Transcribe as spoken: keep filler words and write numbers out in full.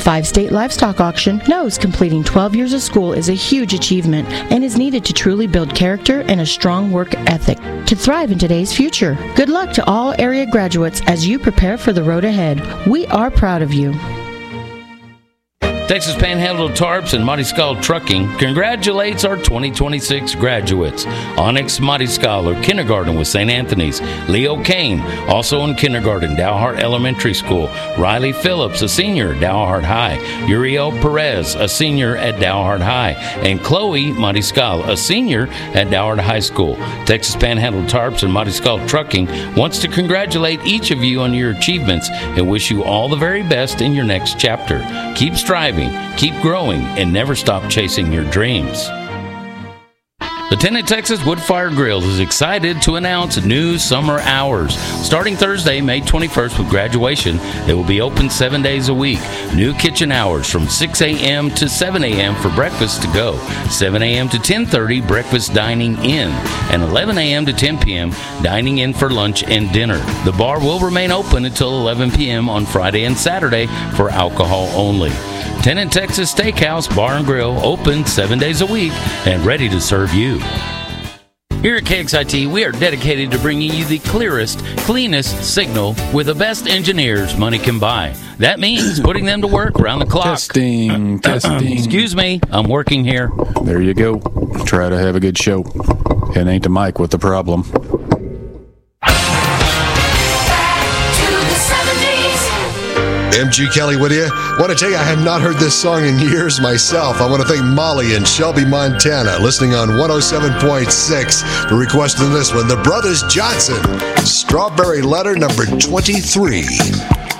five-state livestock auction knows completing twelve years of school is a huge achievement and is needed to truly build character and a strong work ethic to thrive in today's future. Good luck to all area graduates as you prepare for the road ahead. We are proud of you. Texas Panhandle Tarps and Mariscal Trucking congratulates our twenty twenty-six graduates. Onyx Mariscal, or kindergarten with Saint Anthony's. Leo Kane, also in kindergarten, Dalhart Elementary School. Riley Phillips, a senior, Dalhart High. Uriel Perez, a senior at Dalhart High. And Chloe Mariscal, a senior at Dalhart High School. Texas Panhandle Tarps and Mariscal Trucking wants to congratulate each of you on your achievements and wish you all the very best in your next chapter. Keep striving. Keep growing, and never stop chasing your dreams. Lieutenant Texas Woodfire Grill is excited to announce new summer hours. Starting Thursday, May twenty-first with graduation, they will be open seven days a week. New kitchen hours from six a.m. to seven a.m. for breakfast to go, seven a.m. to ten thirty breakfast dining in, and eleven a.m. to ten p.m. dining in for lunch and dinner. The bar will remain open until eleven p.m. on Friday and Saturday for alcohol only. Lieutenant Texas Steakhouse Bar and Grill, open seven days a week and ready to serve you. Here at K X I T, we are dedicated to bringing you the clearest, cleanest signal with the best engineers money can buy. That means putting them to work around the clock. Testing, testing. Excuse me, I'm working here. There you go. Try to have a good show. It ain't the mic with the problem. M G Kelly with you. I want to tell you, I have not heard this song in years myself. I want to thank Molly in Shelby, Montana, listening on one oh seven point six for requesting this one. The Brothers Johnson, Strawberry Letter number twenty-three.